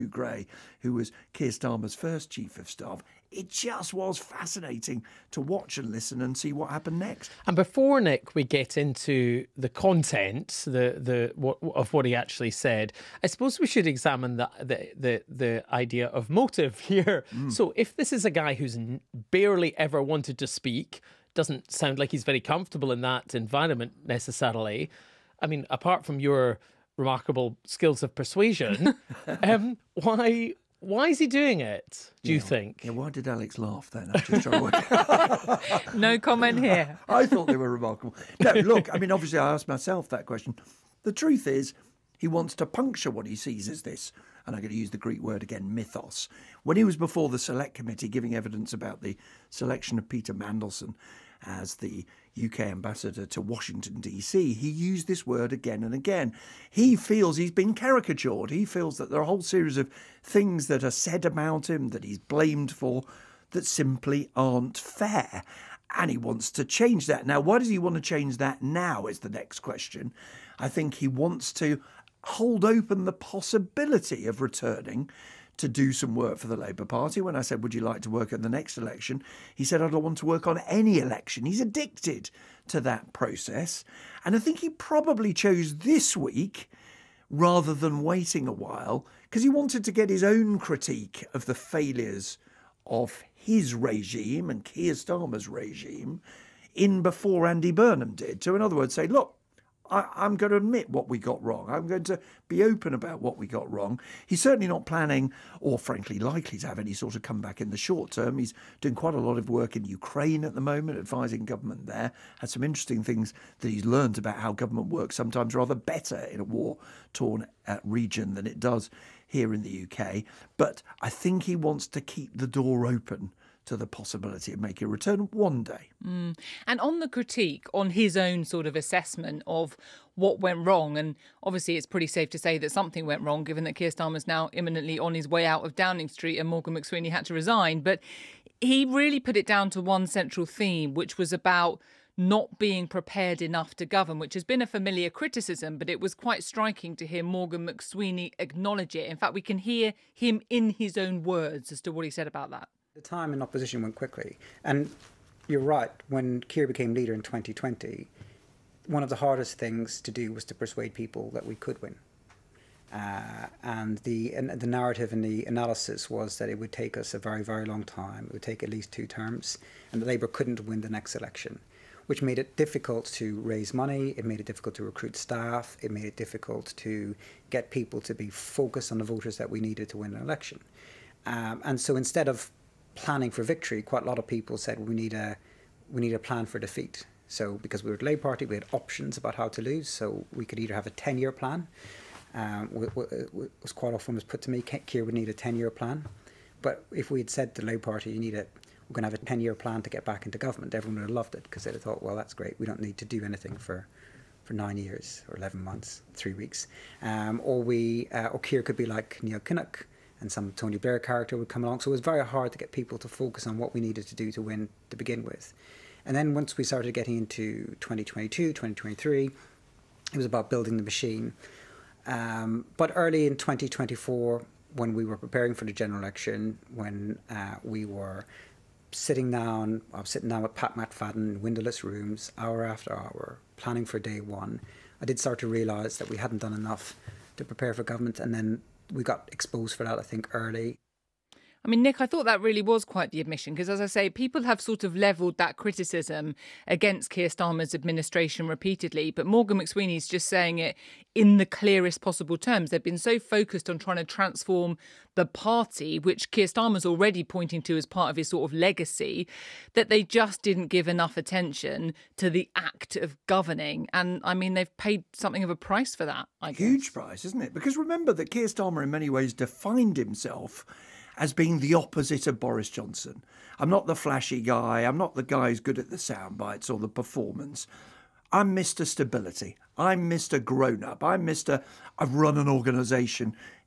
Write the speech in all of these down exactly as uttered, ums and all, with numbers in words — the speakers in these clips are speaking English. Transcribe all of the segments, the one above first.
Gray, who was Keir Starmer's first chief of staff. It just was fascinating to watch and listen and see what happened next. And before, Nick, we get into the content the the what, of what he actually said, I suppose we should examine the the the, the idea of motive here. Mm. So if this is a guy who's barely ever wanted to speak, doesn't sound like he's very comfortable in that environment necessarily. I mean, apart from your remarkable skills of persuasion, um, why why is he doing it, do yeah. you think? Yeah, why did Alex laugh then? I'm just trying to work out. No comment here. I thought they were remarkable. No, look, I mean, obviously I asked myself that question. The truth is, he wants to puncture what he sees as this, and I'm going to use the Greek word again, mythos. When he was before the Select Committee giving evidence about the selection of Peter Mandelson as the U K ambassador to Washington, D C, he used this word again and again. He feels he's been caricatured. He feels that there are a whole series of things that are said about him that he's blamed for that simply aren't fair. And he wants to change that. Now, why does he want to change that now is the next question. I think he wants to hold open the possibility of returning to do some work for the Labour Party. When I said, would you like to work at the next election? He said, I don't want to work on any election. He's addicted to that process. And I think he probably chose this week rather than waiting a while because he wanted to get his own critique of the failures of his regime and Keir Starmer's regime in before Andy Burnham did. So in other words, say, look, I, I'm going to admit what we got wrong. I'm going to be open about what we got wrong. He's certainly not planning or frankly likely to have any sort of comeback in the short term. He's doing quite a lot of work in Ukraine at the moment, advising government there. Has some interesting things that he's learned about how government works sometimes rather better in a war-torn uh, region than it does here in the U K. But I think he wants to keep the door open to the possibility of making a return one day. Mm. And on the critique, on his own sort of assessment of what went wrong, and obviously it's pretty safe to say that something went wrong, given that Keir Starmer's now imminently on his way out of Downing Street and Morgan McSweeney had to resign. But he really put it down to one central theme, which was about not being prepared enough to govern, which has been a familiar criticism, but it was quite striking to hear Morgan McSweeney acknowledge it. In fact, we can hear him in his own words as to what he said about that. The time in opposition went quickly. And you're right, when Keir became leader in twenty twenty, one of the hardest things to do was to persuade people that we could win. Uh, and the and the narrative and the analysis was that it would take us a very, very long time. It would take at least two terms, and that Labour couldn't win the next election, which made it difficult to raise money. It made it difficult to recruit staff. It made it difficult to get people to be focused on the voters that we needed to win an election. Um, and so instead of planning for victory, quite a lot of people said we need a we need a plan for defeat. So because we were the Labour Party, we had options about how to lose. So we could either have a ten-year plan, um, was quite often was put to me, Keir would need a ten-year plan. But if we had said to the Labour Party, you need a we're going to have a ten-year plan to get back into government, everyone would have loved it because they'd have thought, well, that's great. We don't need to do anything for for nine years or eleven months, three weeks. Um, or we uh, or Keir could be like Neil Kinnock, and some Tony Blair character would come along. So it was very hard to get people to focus on what we needed to do to win to begin with. And then once we started getting into twenty twenty-two, twenty twenty-three, it was about building the machine. Um, but early in twenty twenty-four, when we were preparing for the general election, when uh, we were sitting down, I was sitting down with Pat McFadden in windowless rooms, hour after hour, planning for day one, I did start to realise that we hadn't done enough to prepare for government, and then we got exposed for that, I think, early. I mean, Nick, I thought that really was quite the admission because, as I say, people have sort of levelled that criticism against Keir Starmer's administration repeatedly, but Morgan McSweeney's just saying it in the clearest possible terms. They've been so focused on trying to transform the party, which Keir Starmer's already pointing to as part of his sort of legacy, that they just didn't give enough attention to the act of governing. And, I mean, they've paid something of a price for that, I guess. Huge price, isn't it? Because remember that Keir Starmer in many ways defined himself as being the opposite of Boris Johnson. I'm not the flashy guy. I'm not the guy who's good at the sound bites or the performance. I'm Mister Stability. I'm Mister Grown-up. I'm Mister I've run an organisation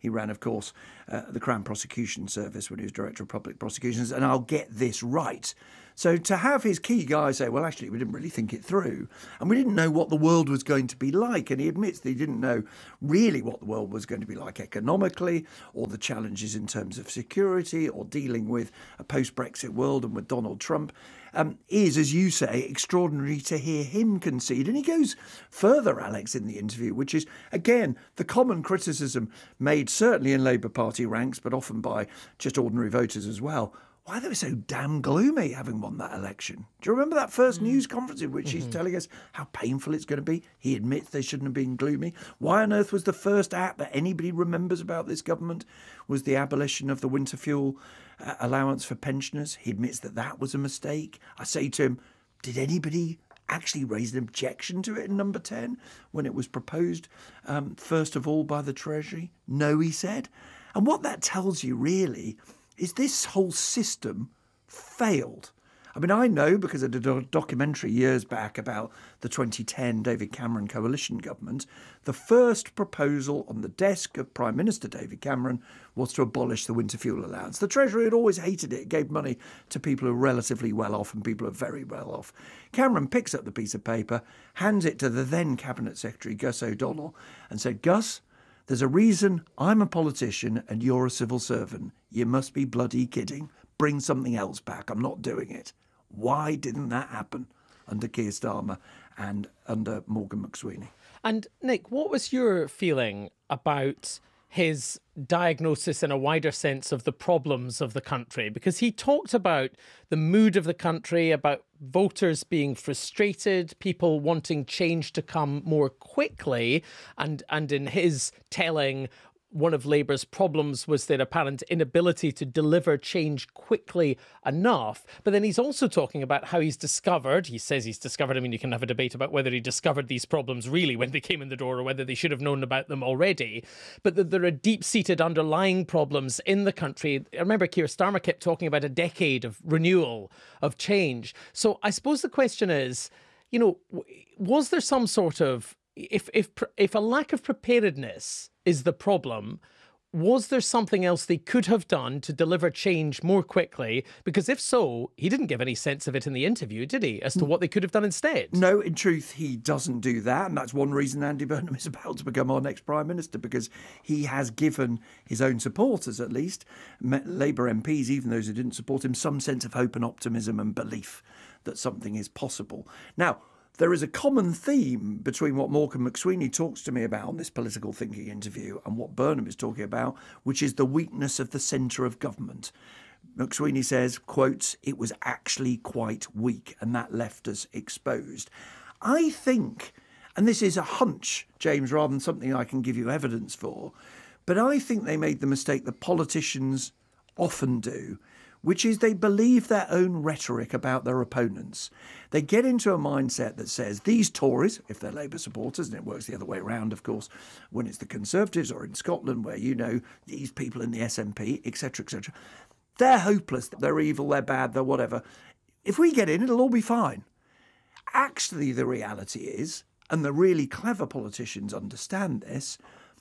He ran, of course, uh, the Crown Prosecution Service when he was Director of Public Prosecutions. And I'll get this right. So to have his key guy say, well, actually, we didn't really think it through, and we didn't know what the world was going to be like. And he admits that he didn't know really what the world was going to be like economically, or the challenges in terms of security, or dealing with a post-Brexit world and with Donald Trump. Um, is, as you say, extraordinary to hear him concede. And he goes further, Alex, in the interview, which is, again, the common criticism made certainly in Labour Party ranks, but often by just ordinary voters as well. Why they were so damn gloomy having won that election. Do you remember that first mm. news conference in which mm-hmm. he's telling us how painful it's going to be? He admits they shouldn't have been gloomy. Why on earth was the first act that anybody remembers about this government was the abolition of the winter fuel uh, allowance for pensioners? He admits that that was a mistake. I say to him, did anybody actually raise an objection to it in number ten when it was proposed, um, first of all, by the Treasury? No, he said. And what that tells you really is this whole system failed. I mean, I know because I did a documentary years back about the twenty ten David Cameron coalition government. The first proposal on the desk of Prime Minister David Cameron was to abolish the winter fuel allowance. The Treasury had always hated it. It gave money to people who are relatively well off and people who are very well off. Cameron picks up the piece of paper, hands it to the then Cabinet Secretary Gus O'Donnell and said, Gus, there's a reason I'm a politician and you're a civil servant. You must be bloody kidding. Bring something else back. I'm not doing it. Why didn't that happen under Keir Starmer and under Morgan McSweeney? And Nick, what was your feeling about his diagnosis in a wider sense of the problems of the country? Because he talked about the mood of the country, about voters being frustrated, people wanting change to come more quickly. And, and in his telling, one of Labour's problems was their apparent inability to deliver change quickly enough. But then he's also talking about how he's discovered, he says he's discovered, I mean, you can have a debate about whether he discovered these problems really when they came in the door or whether they should have known about them already, but that there are deep-seated underlying problems in the country. I remember Keir Starmer kept talking about a decade of renewal, of change. So I suppose the question is, you know, was there some sort of, if if if a lack of preparedness is the problem, was there something else they could have done to deliver change more quickly? Because if so, he didn't give any sense of it in the interview, did he, as to what they could have done instead? No, in truth, he doesn't do that. And that's one reason Andy Burnham is about to become our next Prime Minister, because he has given his own supporters, at least, Labour M Ps, even those who didn't support him, some sense of hope and optimism and belief that something is possible. Now, there is a common theme between what Morgan McSweeney talks to me about on this political thinking interview and what Burnham is talking about, which is the weakness of the centre of government. McSweeney says, quotes, it was actually quite weak and that left us exposed. I think, and this is a hunch, James, rather than something I can give you evidence for, but I think they made the mistake that politicians often do, which is they believe their own rhetoric about their opponents. They get into a mindset that says these Tories, if they're Labour supporters, and it works the other way around, of course, when it's the Conservatives or in Scotland where, you know, these people in the S N P, et cetera, et cetera, they're hopeless, they're evil, they're bad, they're whatever. If we get in, it'll all be fine. Actually, the reality is, and the really clever politicians understand this,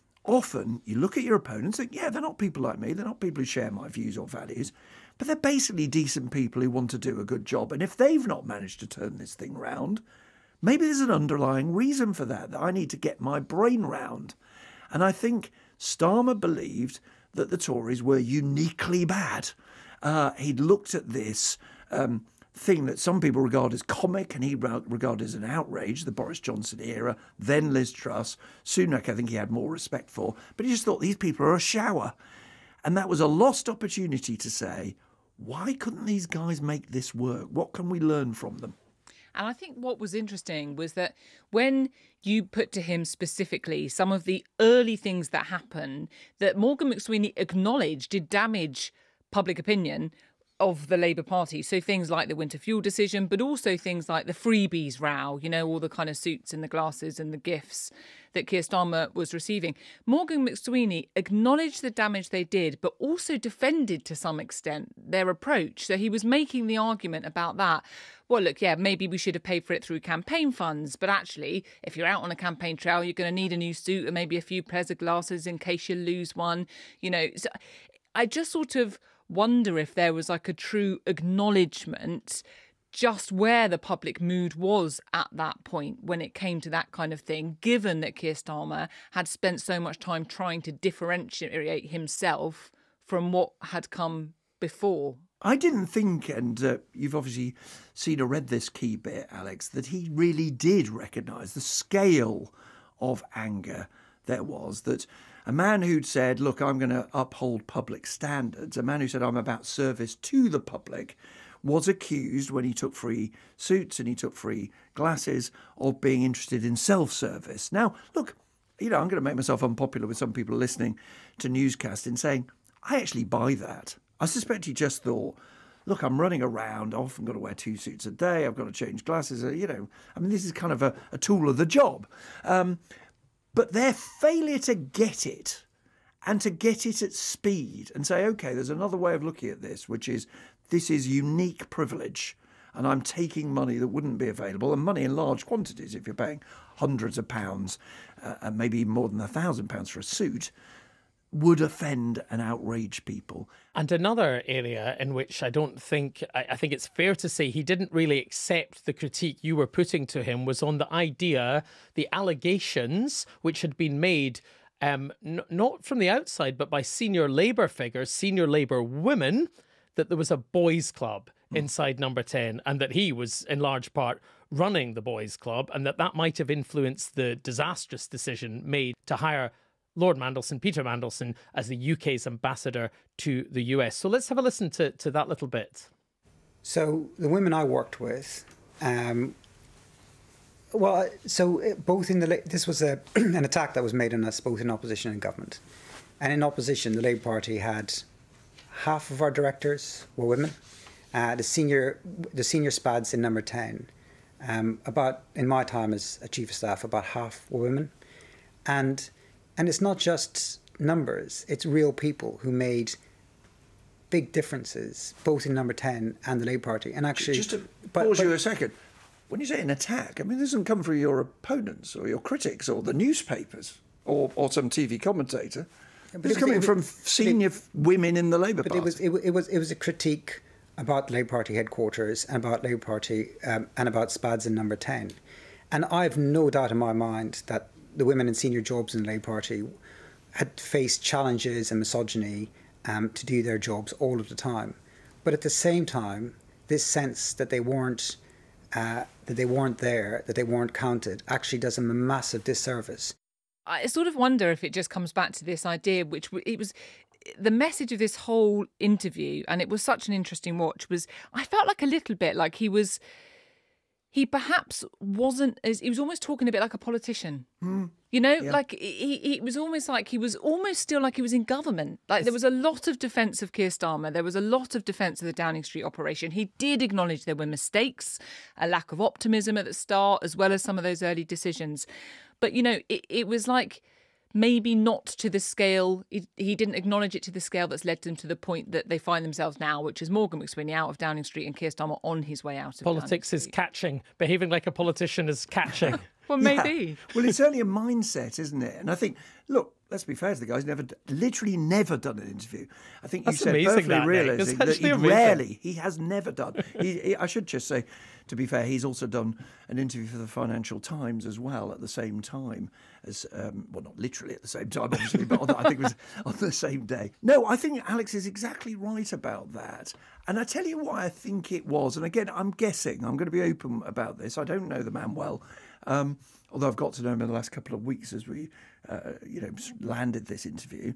often you look at your opponents and think, yeah, they're not people like me, they're not people who share my views or values, but they're basically decent people who want to do a good job. And if they've not managed to turn this thing round, maybe there's an underlying reason for that, that I need to get my brain round. And I think Starmer believed that the Tories were uniquely bad. Uh, he'd looked at this um, thing that some people regard as comic and he regarded as an outrage, the Boris Johnson era, then Liz Truss. Sunak, I think he had more respect for. But he just thought these people are a shower. And that was a lost opportunity to say, why couldn't these guys make this work? What can we learn from them? And I think what was interesting was that when you put to him specifically some of the early things that happened that Morgan McSweeney acknowledged did damage public opinion, of the Labour Party. So things like the winter fuel decision, but also things like the freebies row, you know, all the kind of suits and the glasses and the gifts that Keir Starmer was receiving. Morgan McSweeney acknowledged the damage they did, but also defended to some extent their approach. So he was making the argument about that. Well, look, yeah, maybe we should have paid for it through campaign funds, but actually, if you're out on a campaign trail, you're going to need a new suit and maybe a few pairs of glasses in case you lose one. You know, so I just sort of wonder if there was like a true acknowledgement just where the public mood was at that point when it came to that kind of thing, given that Keir Starmer had spent so much time trying to differentiate himself from what had come before. I didn't think, and uh, you've obviously seen or read this key bit, Alex, that he really did recognise the scale of anger there was, that a man who'd said, look, I'm going to uphold public standards, a man who said, I'm about service to the public, was accused when he took free suits and he took free glasses of being interested in self-service. Now, look, you know, I'm going to make myself unpopular with some people listening to newscasts in saying, I actually buy that. I suspect he just thought, look, I'm running around, I've often got to wear two suits a day, I've got to change glasses, you know, I mean, this is kind of a, a tool of the job. Um, But their failure to get it and to get it at speed and say, OK, there's another way of looking at this, which is this is unique privilege and I'm taking money that wouldn't be available, and money in large quantities if you're paying hundreds of pounds uh, and maybe even more than a thousand pounds for a suit, would offend and outrage people. And another area in which I don't think, I, I think it's fair to say he didn't really accept the critique you were putting to him was on the idea, the allegations which had been made, um, n- not from the outside, but by senior Labour figures, senior Labour women, that there was a boys' club inside Number ten and that he was in large part running the boys' club, and that that might have influenced the disastrous decision made to hire Lord Mandelson, Peter Mandelson, as the U K's ambassador to the U S. So let's have a listen to, to that little bit. So the women I worked with, um, well, so it, both in the, this was a, an attack that was made on us both in opposition and government. And in opposition, the Labour Party had half of our directors were women. Uh, the senior, the senior spads in Number ten, um, about, in my time as a chief of staff, about half were women. And And it's not just numbers, it's real people who made big differences, both in Number ten and the Labour Party. And actually, Just to but, pause but, you a second, when you say an attack, I mean, this doesn't come from your opponents or your critics or the newspapers or, or some T V commentator. but It's it was- coming it was- from senior it- women in the Labour But Party. it was, it, wa- it was it was a critique about Labour Party headquarters and about Labour Party um, and about spads in Number ten. And I've no doubt in my mind that the women in senior jobs in the Labour Party had faced challenges and misogyny um, to do their jobs all of the time. But at the same time, this sense that they weren't uh, that they weren't there, that they weren't counted, actually does them a massive disservice. I sort of wonder if it just comes back to this idea, which w- it was the message of this whole interview, and it was such an interesting watch, was I felt like a little bit like he was, he perhaps wasn't as, he was almost talking a bit like a politician. Mm. You know, Yeah. like he, he it was almost like he was almost still like he was in government. Like there was a lot of defence of Keir Starmer. There was a lot of defence of the Downing Street operation. He did acknowledge there were mistakes, a lack of optimism at the start, as well as some of those early decisions. But, you know, it, it was like maybe not to the scale. He, he didn't acknowledge it to the scale that's led them to the point that they find themselves now, which is Morgan McSweeney out of Downing Street and Keir Starmer on his way out of Politics Downing is Street. catching. Behaving like a politician is catching. Well, Yeah. maybe. Well, it's certainly a mindset, isn't it? And I think, look, let's be fair to the guy. He's never, literally never done an interview. I think you That's said amazing, perfectly that, Nick. realising It's that actually he amazing. rarely, he has never done. He, he, I should just say, to be fair, he's also done an interview for the Financial Times as well at the same time as, um, well, not literally at the same time, obviously, but on the, I think it was on the same day. No, I think Alex is exactly right about that. And I tell you why I think it was. And again, I'm guessing. I'm going to be open about this. I don't know the man well. Um, although I've got to know him in the last couple of weeks as we, uh, you know, landed this interview.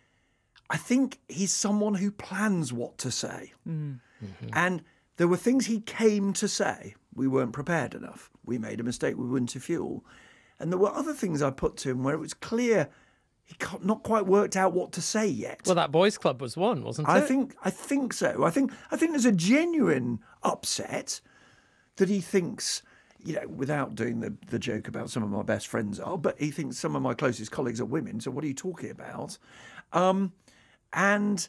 I think he's someone who plans what to say. Mm. Mm-hmm. And there were things he came to say. We weren't prepared enough. We made a mistake with winter fuel. And there were other things I put to him where it was clear he got not quite worked out what to say yet. Well, that boys' club was one, wasn't it? I think I think so. I think I think there's a genuine upset that he thinks, you know, without doing the, the joke about some of my best friends are, but he thinks some of my closest colleagues are women. So what are you talking about? Um, and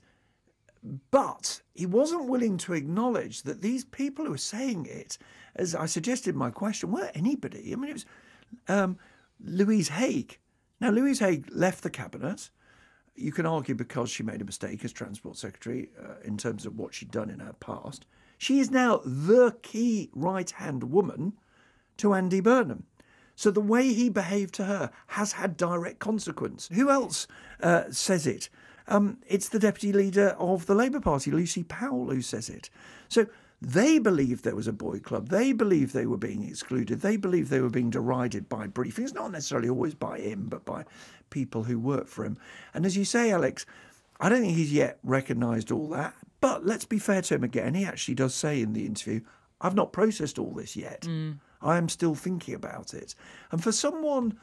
but he wasn't willing to acknowledge that these people who were saying it, as I suggested in my question, weren't anybody. I mean, it was um, Louise Haigh. Now, Louise Haigh left the cabinet. You can argue because she made a mistake as Transport Secretary uh, in terms of what she'd done in her past. She is now the key right-hand woman to Andy Burnham. So the way he behaved to her has had direct consequence. Who else uh, says it? Um, it's the Deputy Leader of the Labour Party, Lucy Powell, who says it. So they believed there was a boy club. They believed they were being excluded. They believed they were being derided by briefings, not necessarily always by him, but by people who work for him. And as you say, Alex, I don't think he's yet recognised all that. But let's be fair to him again. He actually does say in the interview, I've not processed all this yet. Mm. I am still thinking about it. And for someone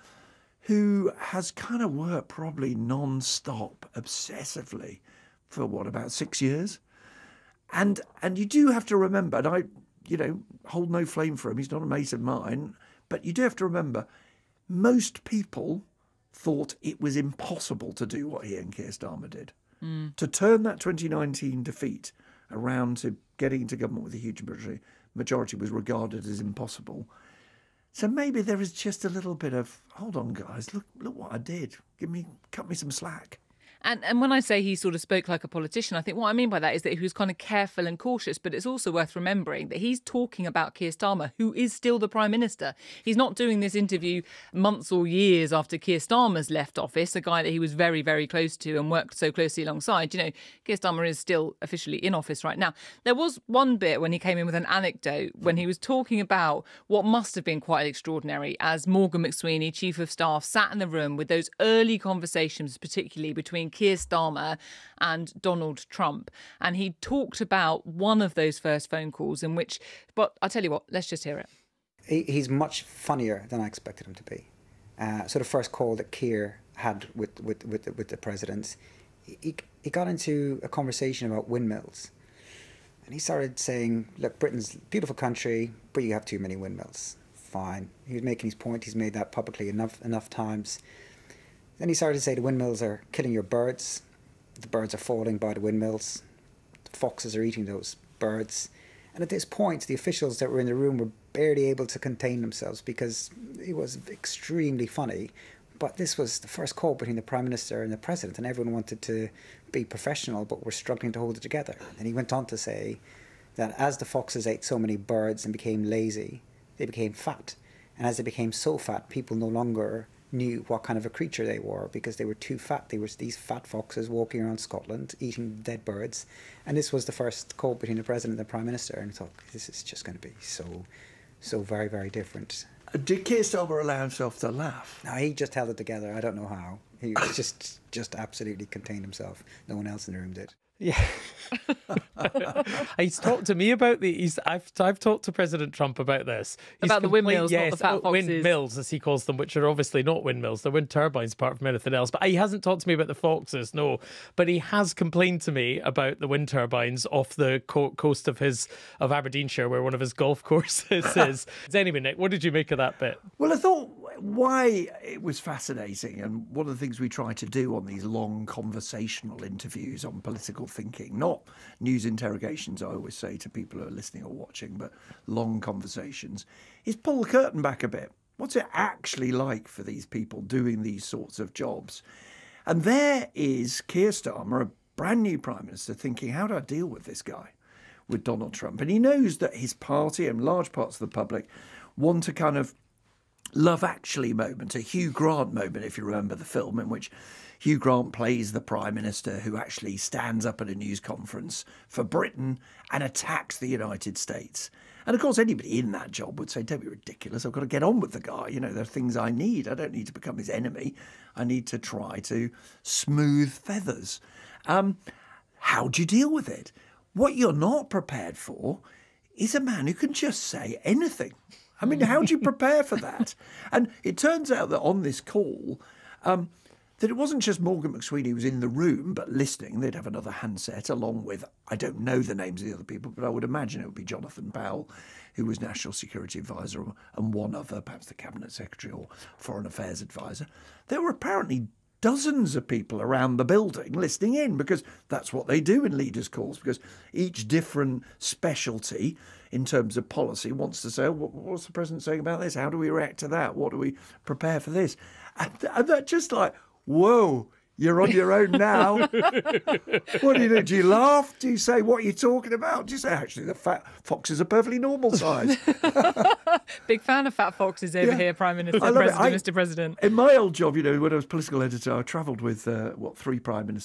who has kind of worked probably non-stop, obsessively, for what, about six years? And and you do have to remember, and I, you know, hold no flame for him, he's not a mate of mine, but you do have to remember, most people thought it was impossible to do what he and Keir Starmer did. Mm. To turn that twenty nineteen defeat around to getting into government with a huge majority, majority was regarded as impossible. So maybe there is just a little bit of, hold on, guys, look look what I did. Give me, cut me some slack. And and when I say he sort of spoke like a politician, I think what I mean by that is that he was kind of careful and cautious, but it's also worth remembering that he's talking about Keir Starmer, who is still the Prime Minister. He's not doing this interview months or years after Keir Starmer's left office, a guy that he was very, very close to and worked so closely alongside. You know, Keir Starmer is still officially in office right now. There was one bit when he came in with an anecdote when he was talking about what must have been quite extraordinary as Morgan McSweeney, Chief of Staff, sat in the room with those early conversations, particularly between Keir Starmer and Donald Trump. And he talked about one of those first phone calls in which, but I'll tell you what, let's just hear it. He, he's much funnier than I expected him to be. Uh, so the first call that Keir had with, with, with, the, with the president, he, he got into a conversation about windmills. And he started saying, look, Britain's a beautiful country, but you have too many windmills. Fine. He was making his point. He's made that publicly enough enough times. Then he started to say the windmills are killing your birds. The birds are falling by the windmills. The foxes are eating those birds. And at this point, the officials that were in the room were barely able to contain themselves because it was extremely funny. But this was the first call between the Prime Minister and the President, and everyone wanted to be professional, but were struggling to hold it together. And he went on to say that as the foxes ate so many birds and became lazy, they became fat. And as they became so fat, people no longer knew what kind of a creature they were because they were too fat. They were these fat foxes walking around Scotland eating dead birds. And this was the first call between the President and the Prime Minister. And I thought, this is just going to be so, so very, very different. Did Keir Starmer allow himself to laugh? No, he just held it together. I don't know how. He was just, just absolutely contained himself. No one else in the room did. Yeah. He's talked to me about the. He's, I've I've talked to President Trump about this. He's about the windmills, yes, not the fat foxes. Windmills, as he calls them, which are obviously not windmills. They're wind turbines, apart from anything else. But he hasn't talked to me about the foxes, no. But he has complained to me about the wind turbines off the co- coast of his of Aberdeenshire, where one of his golf courses is. Anyway, Nick, what did you make of that bit? Well, I thought why it was fascinating, and one of the things we try to do on these long conversational interviews on political thinking, not news interrogations, I always say to people who are listening or watching, but long conversations, is pull the curtain back a bit. What's it actually like for these people doing these sorts of jobs? And there is Keir Starmer, a brand new Prime Minister, thinking, how do I deal with this guy, with Donald Trump? And he knows that his party and large parts of the public want a kind of Love Actually moment, a Hugh Grant moment, if you remember the film, in which Hugh Grant plays the Prime Minister who actually stands up at a news conference for Britain and attacks the United States. And of course, anybody in that job would say, don't be ridiculous, I've got to get on with the guy. You know, there are things I need. I don't need to become his enemy. I need to try to smooth feathers. Um, how do you deal with it? What you're not prepared for is a man who can just say anything. I mean, how do you prepare for that? And it turns out that on this call, um, that it wasn't just Morgan McSweeney who was in the room but listening. They'd have another handset along with, I don't know the names of the other people, but I would imagine it would be Jonathan Powell, who was National Security Advisor, and one other, perhaps the Cabinet Secretary or Foreign Affairs Advisor. There were apparently dozens of people around the building listening in, because that's what they do in leaders' calls, because each different specialty in terms of policy wants to say, oh, what's the president saying about this? How do we react to that? What do we prepare for this? And, and that just like, whoa, you're on your own now. What do you do? Do you laugh? Do you say, what are you talking about? Do you say, actually, the fat foxes are perfectly normal size? Big fan of fat foxes over Yeah. here, Prime Minister, I love it. President, I- Mister President. In my old job, you know, when I was political editor, I travelled with, uh, what, three prime ministers.